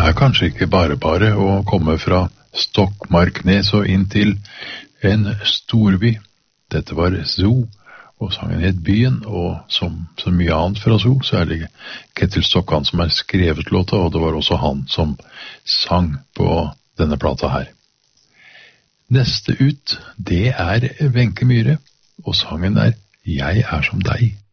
er kanskje ikke bare å komme fra Stokmarknes og inn til en storby. Dette var Zoo, og sangen het Byen, og som så mye annet fra Zoo, så er det Ketil Stokkan som har skrevet låta, og det var også han som sang på denne plata her. Neste ut, det er Wenche Myhre, og sangen er Jeg er som deg.